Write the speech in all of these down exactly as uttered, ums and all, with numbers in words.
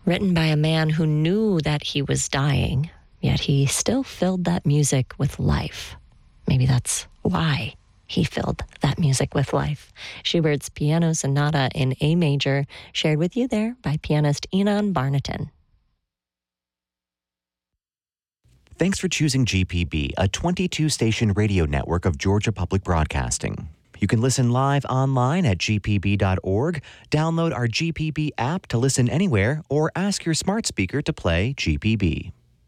written by a man who knew that he was dying, yet he still filled that music with life. Maybe that's why he filled that music with life. Schubert's Piano Sonata in A major, shared with you there by pianist Enon Barnaton. Thanks for choosing G P B, a twenty-two station radio network of Georgia Public Broadcasting. You can listen live online at g p b dot org, download our G P B app to listen anywhere, or ask your smart speaker to play G P B.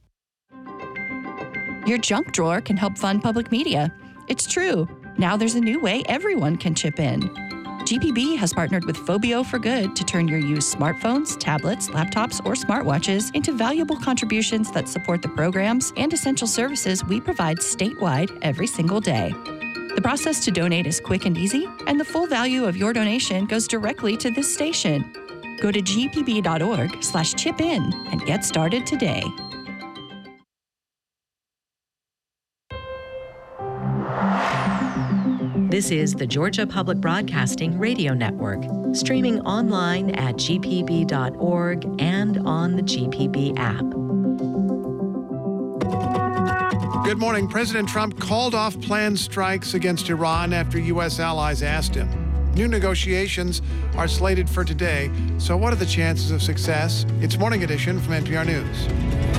Your junk drawer can help fund public media. It's true. Now there's a new way everyone can chip in. G P B has partnered with Phobio for Good to turn your used smartphones, tablets, laptops, or smartwatches into valuable contributions that support the programs and essential services we provide statewide every single day. The process to donate is quick and easy, and the full value of your donation goes directly to this station. Go to g p b dot org slash chip in and get started today. This is the Georgia Public Broadcasting Radio Network, streaming online at g p b dot org and on the G P B app. Good morning. President Trump called off planned strikes against Iran after U S allies asked him. New negotiations are slated for today, so what are the chances of success? It's Morning Edition from N P R News.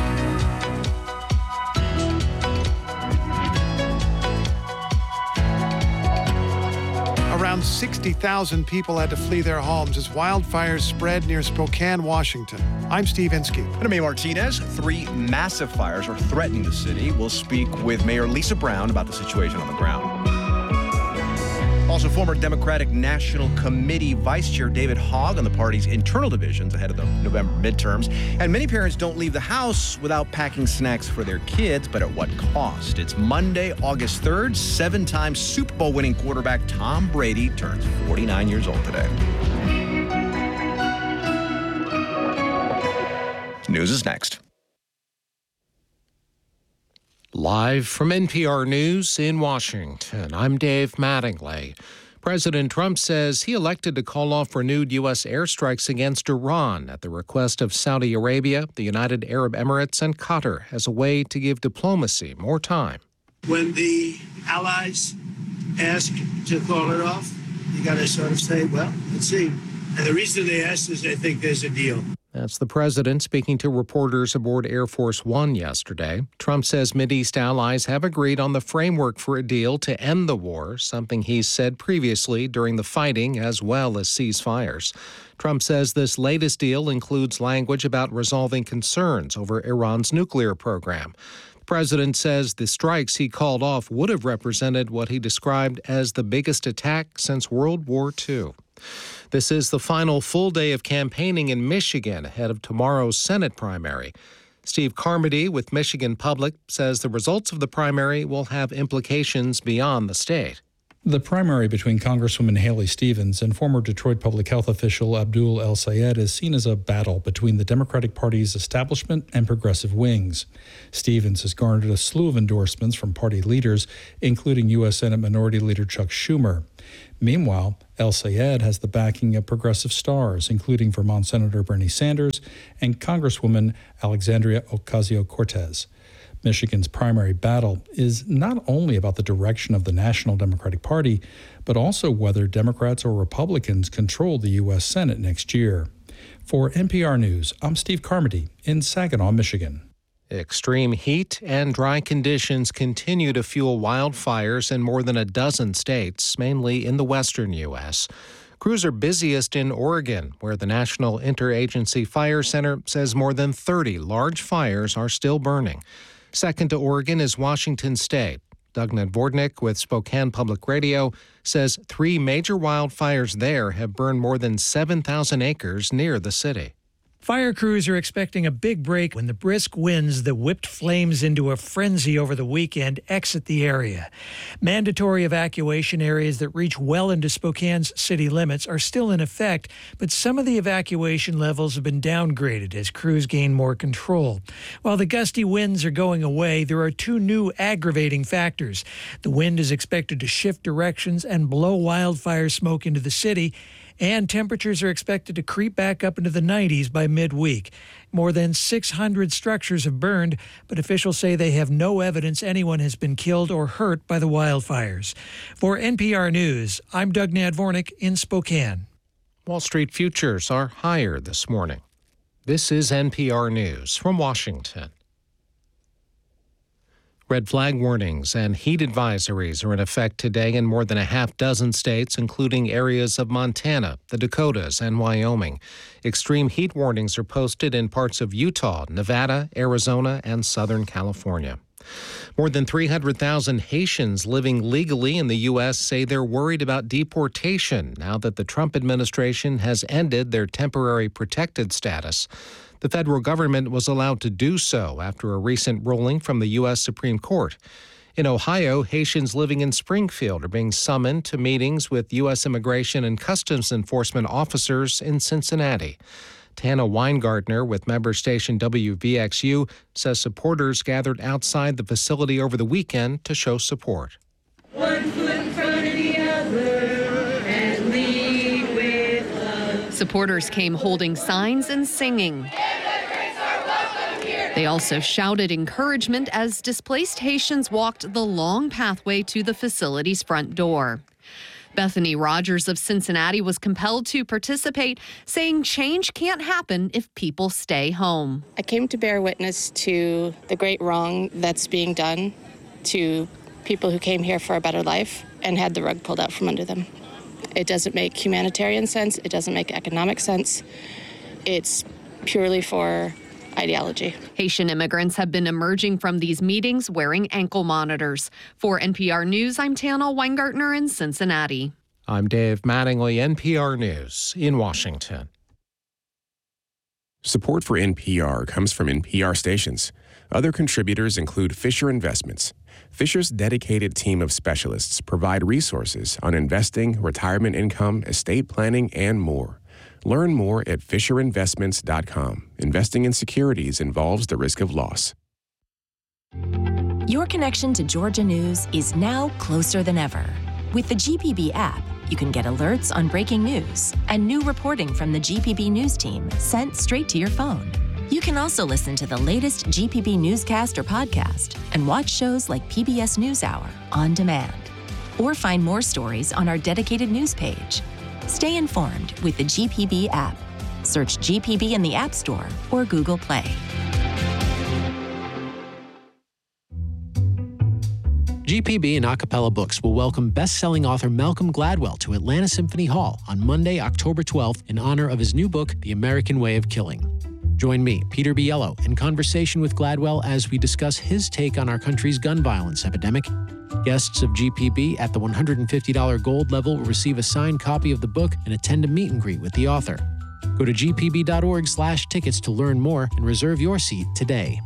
Around sixty thousand people had to flee their homes as wildfires spread near Spokane, Washington. I'm Steve Inskeep. And I'm May Martinez. Three massive fires are threatening the city. We'll speak with Mayor Lisa Brown about the situation on the ground. Also, former Democratic National Committee Vice Chair David Hogg on the party's internal divisions ahead of the November midterms. And many parents don't leave the house without packing snacks for their kids, but at what cost? It's Monday, August third. Seven-time Super Bowl winning quarterback Tom Brady turns forty-nine years old today. News is next. Live from N P R News in Washington, I'm Dave Mattingly. President Trump says he elected to call off renewed U S airstrikes against Iran at the request of Saudi Arabia, the United Arab Emirates, and Qatar as a way to give diplomacy more time. When the allies ask to call it off, you got to sort of say, well, let's see. And the reason they asked is they think there's a deal. That's the president speaking to reporters aboard Air Force One yesterday. Trump says Mideast allies have agreed on the framework for a deal to end the war, something he's said previously during the fighting as well as ceasefires. Trump says this latest deal includes language about resolving concerns over Iran's nuclear program. The president says the strikes he called off would have represented what he described as the biggest attack since World War Two. This is the final full day of campaigning in Michigan ahead of tomorrow's Senate primary. Steve Carmody with Michigan Public says the results of the primary will have implications beyond the state. The primary between Congresswoman Haley Stevens and former Detroit public health official Abdul El-Sayed is seen as a battle between the Democratic Party's establishment and progressive wings. Stevens has garnered a slew of endorsements from party leaders, including U S Senate Minority Leader Chuck Schumer. Meanwhile, El-Sayed has the backing of progressive stars, including Vermont Senator Bernie Sanders and Congresswoman Alexandria Ocasio-Cortez. Michigan's primary battle is not only about the direction of the National Democratic Party, but also whether Democrats or Republicans control the U S Senate next year. For N P R News, I'm Steve Carmody in Saginaw, Michigan. Extreme heat and dry conditions continue to fuel wildfires in more than a dozen states, mainly in the western U S. Crews are busiest in Oregon, where the National Interagency Fire Center says more than thirty large fires are still burning. Second to Oregon is Washington State. Doug Nadvornik with Spokane Public Radio says three major wildfires there have burned more than seven thousand acres near the city. Fire crews are expecting a big break when the brisk winds that whipped flames into a frenzy over the weekend exit the area. Mandatory evacuation areas that reach well into Spokane's city limits are still in effect, but some of the evacuation levels have been downgraded as crews gain more control. While the gusty winds are going away, there are two new aggravating factors. The wind is expected to shift directions and blow wildfire smoke into the city, And temperatures are expected to creep back up into the nineties by midweek. More than six hundred structures have burned, but officials say they have no evidence anyone has been killed or hurt by the wildfires. For N P R News, I'm Doug Nadvornik in Spokane. Wall Street futures are higher this morning. This is N P R News from Washington. Red flag warnings and heat advisories are in effect today in more than a half dozen states, including areas of Montana, the Dakotas, and Wyoming. Extreme heat warnings are posted in parts of Utah, Nevada, Arizona, and Southern California. More than three hundred thousand Haitians living legally in the U S say they're worried about deportation now that the Trump administration has ended their temporary protected status. The federal government was allowed to do so after a recent ruling from the U S Supreme Court. In Ohio, Haitians living in Springfield are being summoned to meetings with U S Immigration and Customs Enforcement officers in Cincinnati. Tana Weingartner with member station W V X U says supporters gathered outside the facility over the weekend to show support. One foot in front of the other and lead with love. Supporters came holding signs and singing. They also shouted encouragement as displaced Haitians walked the long pathway to the facility's front door. Bethany Rogers of Cincinnati was compelled to participate, saying change can't happen if people stay home. I came to bear witness to the great wrong that's being done to people who came here for a better life and had the rug pulled out from under them. It doesn't make humanitarian sense. It doesn't make economic sense. It's purely for ideology. Haitian immigrants have been emerging from these meetings wearing ankle monitors. For N P R News, I'm Tana Weingartner in Cincinnati. I'm Dave Mattingly, N P R News in Washington. Support for N P R comes from N P R stations. Other contributors include Fisher Investments. Fisher's dedicated team of specialists provide resources on investing, retirement income, estate planning, and more. Learn more at fisher investments dot com. Investing in securities involves the risk of loss. Your connection to Georgia News is now closer than ever. With the G P B app, you can get alerts on breaking news and new reporting from the G P B News team sent straight to your phone. You can also listen to the latest G P B newscast or podcast and watch shows like P B S NewsHour on demand. Or find more stories on our dedicated news page. Stay informed with the G P B app. Search G P B in the App Store or Google Play. G P B and Acapella Books will welcome best-selling author Malcolm Gladwell to Atlanta Symphony Hall on Monday, October twelfth, in honor of his new book, The American Way of Killing. Join me, Peter Biello, in conversation with Gladwell as we discuss his take on our country's gun violence epidemic. Guests of G P B at the one hundred fifty dollars gold level will receive a signed copy of the book and attend a meet and greet with the author. Go to g p b dot org slash tickets to learn more and reserve your seat today.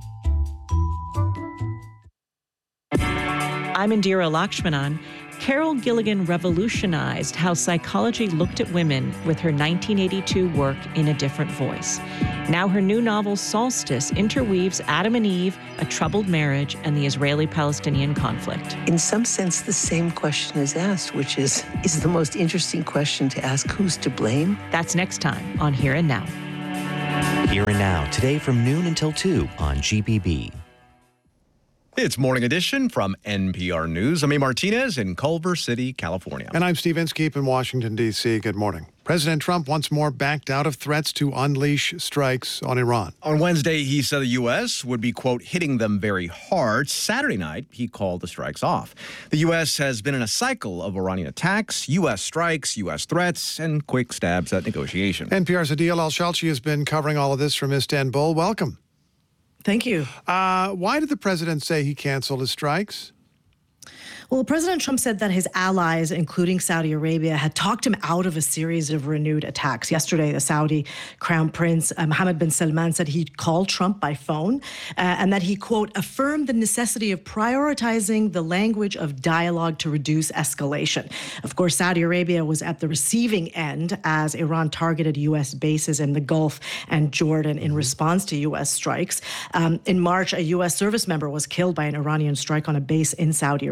I'm Indira Lakshmanan. Carol Gilligan revolutionized how psychology looked at women with her nineteen eighty-two work In a Different Voice. Now her new novel, Solstice, interweaves Adam and Eve, a troubled marriage, and the Israeli-Palestinian conflict. In some sense, the same question is asked, which is, is the most interesting question to ask, who's to blame? That's next time on Here and Now. Here and Now, today from noon until two on G P B. It's Morning Edition from N P R News. I'm A. Martinez in Culver City, California. And I'm Steve Inskeep in Washington, D C Good morning. President Trump once more backed out of threats to unleash strikes on Iran. On Wednesday, he said the U S would be, quote, hitting them very hard. Saturday night, he called the strikes off. The U S has been in a cycle of Iranian attacks, U S strikes, U S threats, and quick stabs at negotiation. N P R's Adil Al-Shalchi has been covering all of this from Istanbul. Welcome. Thank you. Uh, why did the president say he canceled his strikes? Well, President Trump said that his allies, including Saudi Arabia, had talked him out of a series of renewed attacks. Yesterday, the Saudi Crown Prince, uh, Mohammed bin Salman, said he called Trump by phone uh, and that he, quote, affirmed the necessity of prioritizing the language of dialogue to reduce escalation. Of course, Saudi Arabia was at the receiving end as Iran targeted U S bases in the Gulf and Jordan in response to U S strikes. Um, in March, a U S service member was killed by an Iranian strike on a base in Saudi Arabia.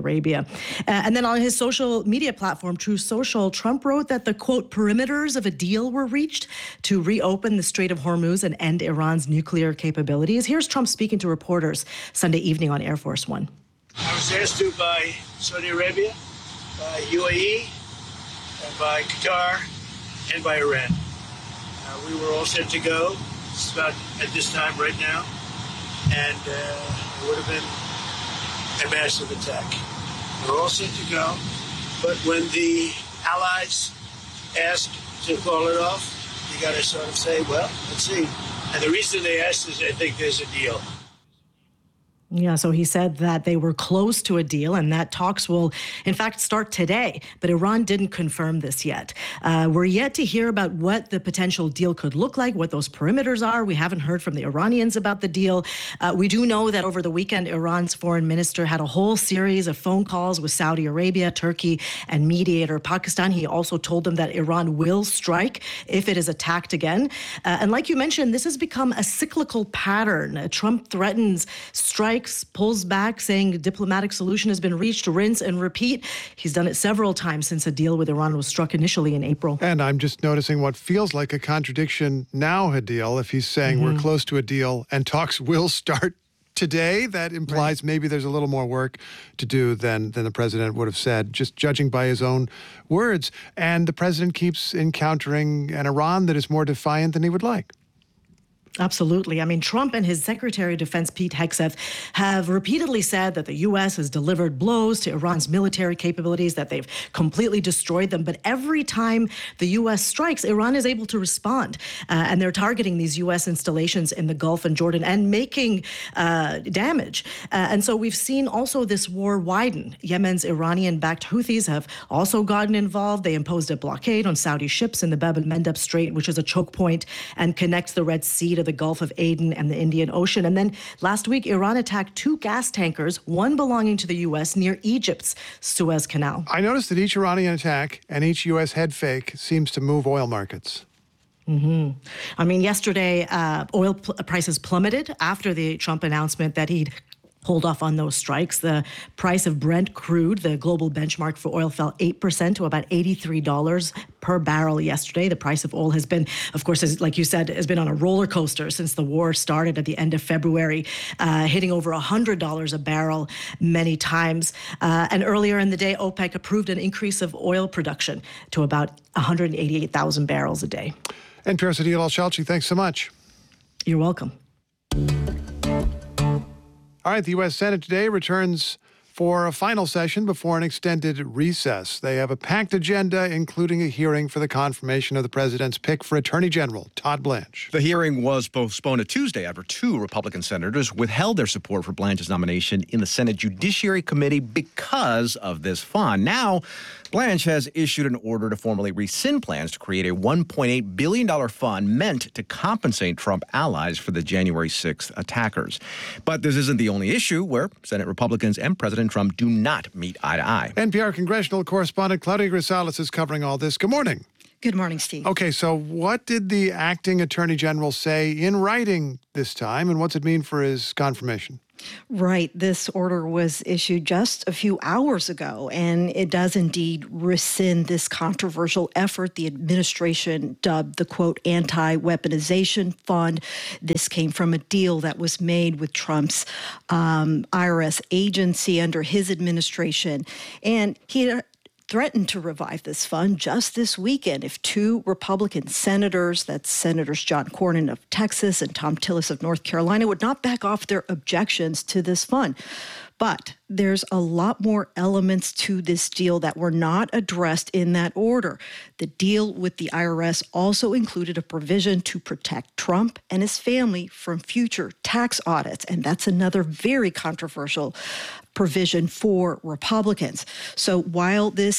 Uh, and then on his social media platform, Truth Social, Trump wrote that the, quote, perimeters of a deal were reached to reopen the Strait of Hormuz and end Iran's nuclear capabilities. Here's Trump speaking to reporters Sunday evening on Air Force One. I was asked to by Saudi Arabia, by U A E, and by Qatar, and by Iran. Uh, we were all set to go. It's about at this time right now, and uh, it would have been a massive attack. We're all set to go, but when the allies asked to call it off, you got to sort of say, well, let's see. And the reason they asked is I think there's a deal. Yeah, so he said that they were close to a deal and that talks will, in fact, start today. But Iran didn't confirm this yet. Uh, we're yet to hear about what the potential deal could look like, what those perimeters are. We haven't heard from the Iranians about the deal. Uh, we do know that over the weekend, Iran's foreign minister had a whole series of phone calls with Saudi Arabia, Turkey, and mediator Pakistan. He also told them that Iran will strike if it is attacked again. Uh, and like you mentioned, this has become a cyclical pattern. Uh, Trump threatens strike, pulls back, saying a diplomatic solution has been reached, rinse and repeat. He's done it several times since a deal with Iran was struck initially in April. And I'm just noticing what feels like a contradiction now, Hadil, if he's saying mm-hmm. we're close to a deal and talks will start today. That implies right. maybe there's a little more work to do than, than the president would have said, just judging by his own words. And the president keeps encountering an Iran that is more defiant than he would like. Absolutely. I mean, Trump and his Secretary of Defense, Pete Hegseth, have repeatedly said that the U S has delivered blows to Iran's military capabilities, that they've completely destroyed them. But every time the U S strikes, Iran is able to respond. Uh, and they're targeting these U S installations in the Gulf and Jordan and making uh, damage. Uh, and so we've seen also this war widen. Yemen's Iranian-backed Houthis have also gotten involved. They imposed a blockade on Saudi ships in the Bab el-Mandeb Strait, which is a choke point and connects the Red Sea to the Gulf of Aden and the Indian Ocean. And then last week, Iran attacked two gas tankers, one belonging to the U S near Egypt's Suez Canal. I noticed that each Iranian attack and each U S head fake seems to move oil markets. Mm-hmm. I mean, yesterday, uh, oil pl- prices plummeted after the Trump announcement that he'd hold off on those strikes. The price of Brent crude, the global benchmark for oil, fell eight percent to about eighty-three dollars per barrel yesterday. The price of oil has been, of course, as, like you said, has been on a roller coaster since the war started at the end of February, uh, hitting over one hundred dollars a barrel many times. Uh, and earlier in the day, OPEC approved an increase of oil production to about one hundred eighty-eight thousand barrels a day. N P R's Hadil Al-Shalchi, thanks so much. You're welcome. All right, the U S Senate today returns for a final session before an extended recess. They have a packed agenda, including a hearing for the confirmation of the president's pick for Attorney General Todd Blanche. The hearing was postponed to Tuesday after two Republican senators withheld their support for Blanche's nomination in the Senate Judiciary Committee because of this fund. Now, Blanche has issued an order to formally rescind plans to create a one point eight billion dollars fund meant to compensate Trump allies for the January sixth attackers. But this isn't the only issue where Senate Republicans and President Trump do not meet eye to eye. N P R congressional correspondent Claudia Grisales is covering all this. Good morning. Good morning, Steve. Okay, so what did the acting attorney general say in writing this time, and what's it mean for his confirmation? Right. This order was issued just a few hours ago, and it does indeed rescind this controversial effort the administration dubbed the, quote, anti-weaponization fund. This came from a deal that was made with Trump's um, I R S agency under his administration. And he threatened to revive this fund just this weekend if two Republican senators, that's Senators John Cornyn of Texas and Thom Tillis of North Carolina, would not back off their objections to this fund. But there's a lot more elements to this deal that were not addressed in that order. The deal with the I R S also included a provision to protect Trump and his family from future tax audits, and that's another very controversial provision for Republicans. So while this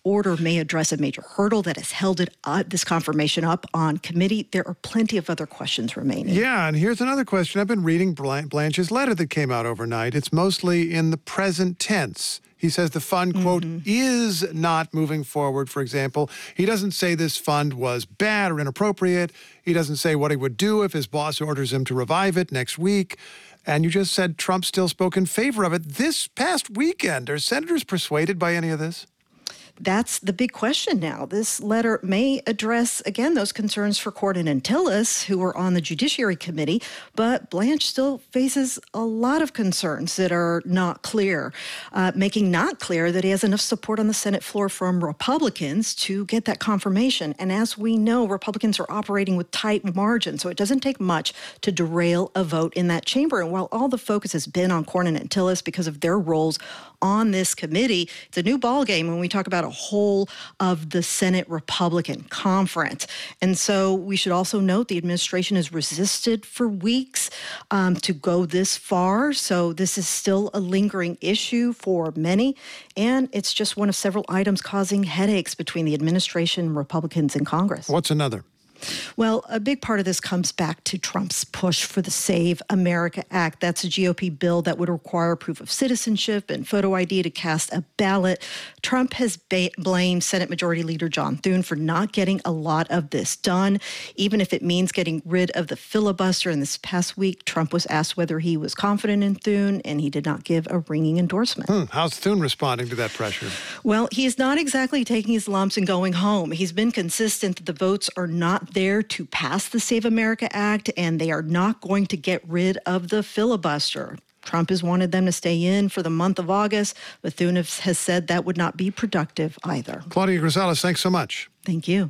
order may address a major hurdle that has held it uh, this confirmation up on committee, there are plenty of other questions remaining. Yeah, and here's another question. I've been reading Blanche's letter that came out overnight. It's mostly in the present tense. He says the fund, mm-hmm. quote, is not moving forward, for example. He doesn't say this fund was bad or inappropriate. He doesn't say what he would do if his boss orders him to revive it next week. And you just said Trump still spoke in favor of it this past weekend. Are senators persuaded by any of this? That's the big question now. This letter may address, again, those concerns for Cornyn and Tillis, who were on the Judiciary Committee, but Blanche still faces a lot of concerns that are not clear, uh, making not clear that he has enough support on the Senate floor from Republicans to get that confirmation. And as we know, Republicans are operating with tight margins, so it doesn't take much to derail a vote in that chamber. And while all the focus has been on Cornyn and Tillis because of their roles on this committee, it's a new ballgame when we talk about a whole of the Senate Republican conference. And so we should also note the administration has resisted for weeks um, to go this far. So this is still a lingering issue for many. And it's just one of several items causing headaches between the administration and Republicans in Congress. What's another? Well, a big part of this comes back to Trump's push for the Save America Act. That's a G O P bill that would require proof of citizenship and photo I D to cast a ballot. Trump has ba- blamed Senate Majority Leader John Thune for not getting a lot of this done, even if it means getting rid of the filibuster. And this past week, Trump was asked whether he was confident in Thune, and he did not give a ringing endorsement. Hmm. How's Thune responding to that pressure? Well, he is not exactly taking his lumps and going home. He's been consistent that the votes are not there to pass the Save America Act, and they are not going to get rid of the filibuster. Trump has wanted them to stay in for the month of August, but Thune has said that would not be productive either. Claudia Grisales, thanks so much. Thank you.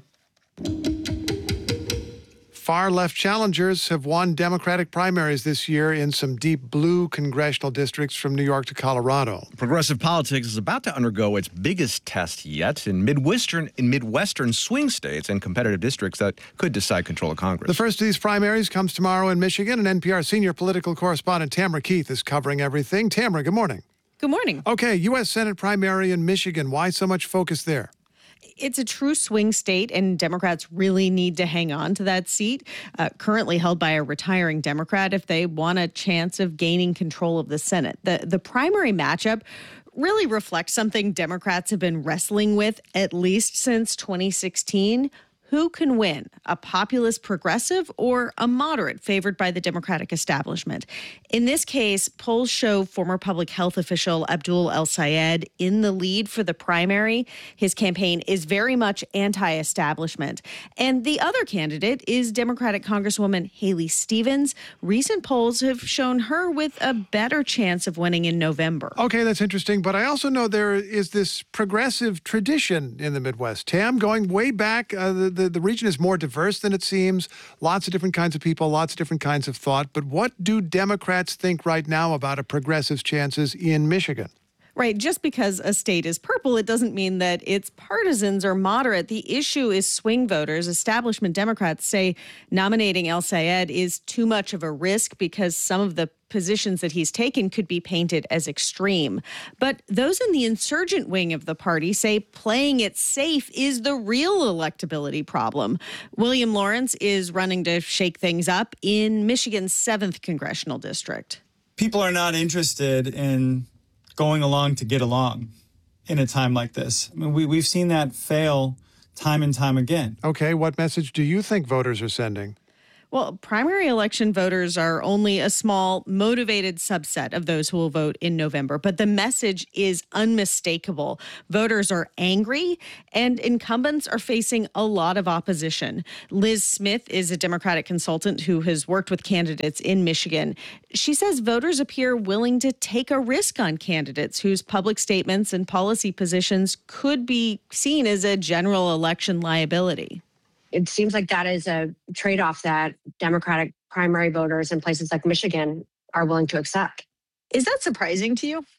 Far-left challengers have won Democratic primaries this year in some deep blue congressional districts from New York to Colorado. Progressive politics is about to undergo its biggest test yet in Midwestern, in Midwestern swing states and competitive districts that could decide control of Congress. The first of these primaries comes tomorrow in Michigan, and N P R senior political correspondent Tamara Keith is covering everything. Tamara, good morning. Good morning. Okay, U S Senate primary in Michigan. Why so much focus there? It's a true swing state, and Democrats really need to hang on to that seat, uh, currently held by a retiring Democrat, if they want a chance of gaining control of the Senate. The, the primary matchup really reflects something Democrats have been wrestling with at least since twenty sixteen. Who can win, a populist progressive or a moderate favored by the Democratic establishment? In this case, polls show former public health official Abdul El-Sayed in the lead for the primary. His campaign is very much anti-establishment. And the other candidate is Democratic Congresswoman Haley Stevens. Recent polls have shown her with a better chance of winning in November. Okay, that's interesting. But I also know there is this progressive tradition in the Midwest. Tam, going way back, uh, the The, the region is more diverse than it seems. Lots of different kinds of people, lots of different kinds of thought. But what do Democrats think right now about a progressive's chances in Michigan? Right. Just because a state is purple, it doesn't mean that its partisans are moderate. The issue is swing voters. Establishment Democrats say nominating El-Sayed is too much of a risk because some of the positions that he's taken could be painted as extreme. But those in the insurgent wing of the party say playing it safe is the real electability problem. William Lawrence is running to shake things up in Michigan's seventh congressional district. People are not interested in going along to get along in a time like this. I mean, we, we've seen that fail time and time again. Okay, what message do you think voters are sending? Well, primary election voters are only a small, motivated subset of those who will vote in November. But the message is unmistakable. Voters are angry, and incumbents are facing a lot of opposition. Liz Smith is a Democratic consultant who has worked with candidates in Michigan. She says voters appear willing to take a risk on candidates whose public statements and policy positions could be seen as a general election liability. It seems like that is a trade-off that Democratic primary voters in places like Michigan are willing to accept. Is that surprising to you?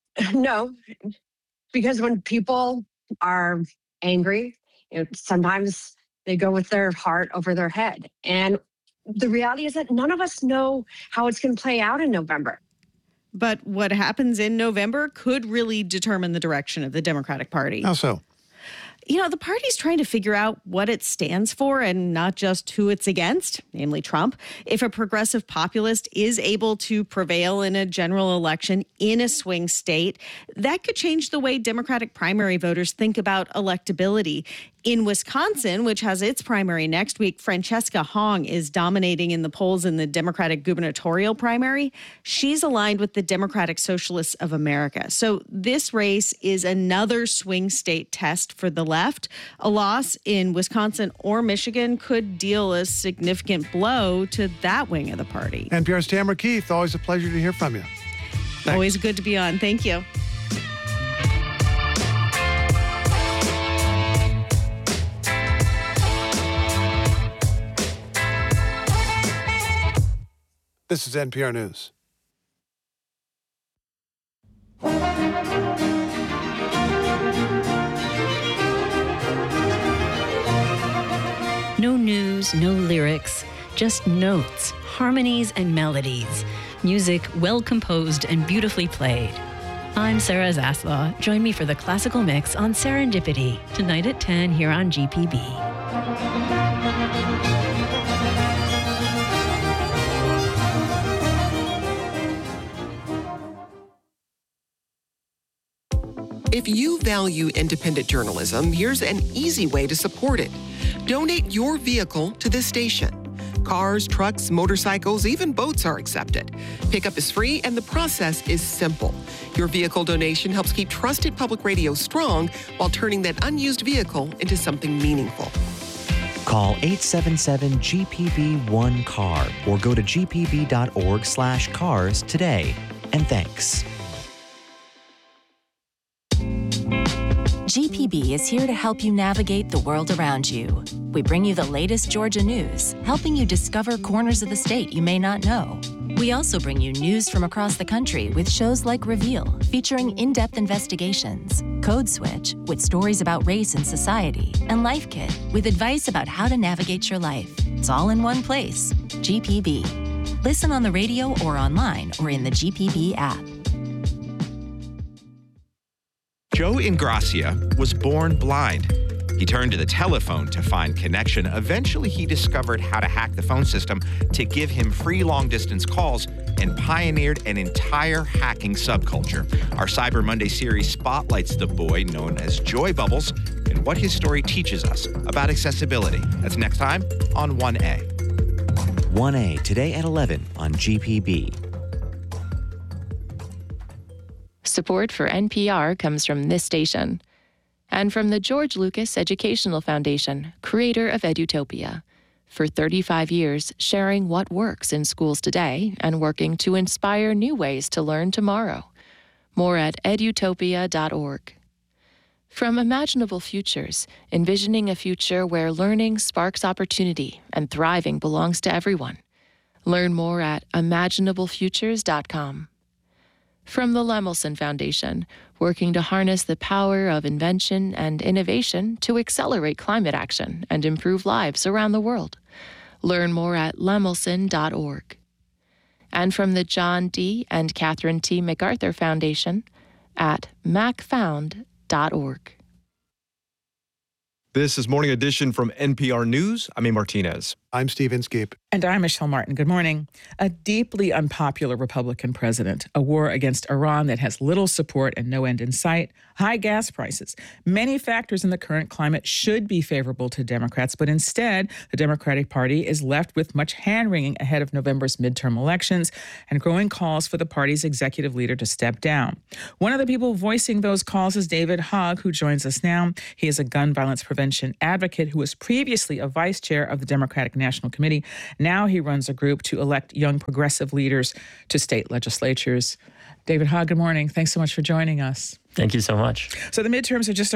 No, because when people are angry, you know, sometimes they go with their heart over their head. And the reality is that none of us know how it's going to play out in November. But what happens in November could really determine the direction of the Democratic Party. How so? You know, the party's trying to figure out what it stands for and not just who it's against, namely Trump. If a progressive populist is able to prevail in a general election in a swing state, that could change the way Democratic primary voters think about electability. In Wisconsin, which has its primary next week, Francesca Hong is dominating in the polls in the Democratic gubernatorial primary. She's aligned with the Democratic Socialists of America. So this race is another swing state test for the left. A loss in Wisconsin or Michigan could deal a significant blow to that wing of the party. N P R's Tamara Keith, always a pleasure to hear from you. Thanks. Always good to be on. Thank you. This is N P R News. No news, no lyrics, just notes, harmonies, and melodies. Music well composed and beautifully played. I'm Sarah Zaslaw. Join me for the classical mix on Serendipity, tonight at ten here on G P B. If you value independent journalism, here's an easy way to support it. Donate your vehicle to this station. Cars, trucks, motorcycles, even boats are accepted. Pickup is free and the process is simple. Your vehicle donation helps keep trusted public radio strong while turning that unused vehicle into something meaningful. Call eight seven seven G P B one C A R or go to g p b dot org slash cars today. And thanks. G P B is here to help you navigate the world around you. We bring you the latest Georgia news, helping you discover corners of the state you may not know. We also bring you news from across the country with shows like Reveal, featuring in-depth investigations, Code Switch, with stories about race and society, and Life Kit, with advice about how to navigate your life. It's all in one place. G P B. Listen on the radio or online or in the G P B app. Joe Ingracia was born blind. He turned to the telephone to find connection. Eventually, he discovered how to hack the phone system to give him free long-distance calls and pioneered an entire hacking subculture. Our Cyber Monday series spotlights the boy known as Joy Bubbles and what his story teaches us about accessibility. That's next time on one A. one A, today at eleven on G P B. Support for N P R comes from this station and from the George Lucas Educational Foundation, creator of Edutopia. For thirty-five years, sharing what works in schools today and working to inspire new ways to learn tomorrow. More at edutopia dot org. From Imaginable Futures, envisioning a future where learning sparks opportunity and thriving belongs to everyone. Learn more at imaginable futures dot com. From the Lemelson Foundation, working to harness the power of invention and innovation to accelerate climate action and improve lives around the world. Learn more at lemelson dot org. And from the John D. and Catherine T. MacArthur Foundation at mac found dot org. This is Morning Edition from N P R News. I'm A. Martinez. I'm Steve Inskeep. And I'm Michelle Martin. Good morning. A deeply unpopular Republican president, a war against Iran that has little support and no end in sight, high gas prices. Many factors in the current climate should be favorable to Democrats, but instead, the Democratic Party is left with much hand-wringing ahead of November's midterm elections and growing calls for the party's executive leader to step down. One of the people voicing those calls is David Hogg, who joins us now. He is a gun violence prevention advocate who was previously a vice chair of the Democratic National Committee. Now he runs a group to elect young progressive leaders to state legislatures. David Hogg, good morning. Thanks so much for joining us. Thank you so much. So the midterms are just